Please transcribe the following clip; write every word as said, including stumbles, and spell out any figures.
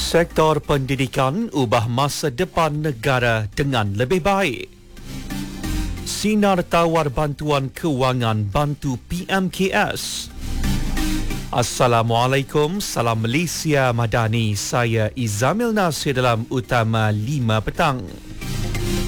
Sektor pendidikan ubah masa depan negara dengan lebih baik. Sinar tawar bantuan kewangan bantu P M K S. Assalamualaikum, salam Malaysia Madani. Saya Izamil Nasir dalam Utama lima petang.